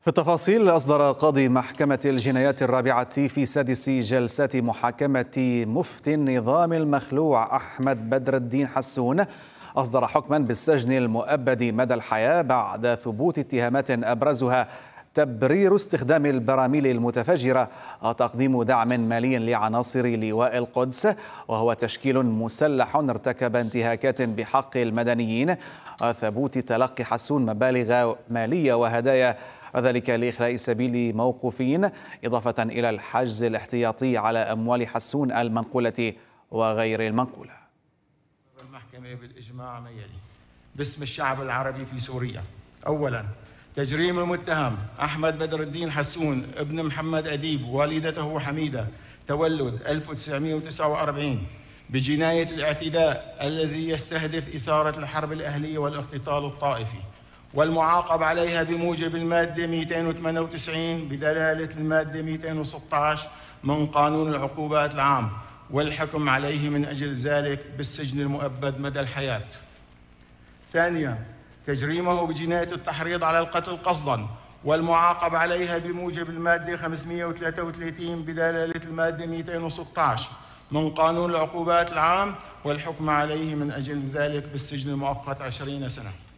في التفاصيل، أصدر قاضي محكمة الجنايات الرابعة في سادس جلسات محاكمة مفتي النظام المخلوع أحمد بدر الدين حسون أصدر حكما بالسجن المؤبد مدى الحياة بعد ثبوت اتهامات أبرزها تبرير استخدام البراميل المتفجرة وتقديم دعم مالي لعناصر لواء القدس، وهو تشكيل مسلح ارتكب انتهاكات بحق المدنيين، وثبوت تلقي حسون مبالغ مالية وهدايا، وذلك لإخلاء سبيل موقوفين، إضافة إلى الحجز الاحتياطي على أموال حسون المنقولة وغير المنقولة. المحكمة بالإجماع ما يلي: باسم الشعب العربي في سوريا، أولاً تجريم المتهم أحمد بدر الدين حسون ابن محمد أديب والدته حميدة تولد 1949 بجناية الاعتداء الذي يستهدف إثارة الحرب الأهلية والاقتتال الطائفي، والمعاقب عليها بموجب المادة 298 بدلالة المادة 216 من قانون العقوبات العام، والحكم عليه من أجل ذلك بالسجن المؤبد مدى الحياة. ثانياً تجريمه بجناية التحريض على القتل قصداً، والمعاقب عليها بموجب المادة 533 بدلالة المادة 216 من قانون العقوبات العام، والحكم عليه من أجل ذلك بالسجن المؤقت 20 سنة.